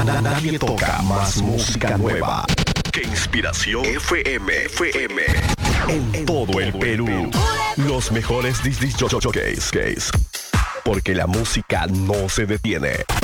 Nadie toca más música nueva que Inspiración FM. En todo el Perú. Los mejores disc jockeys. Porque la música no se detiene.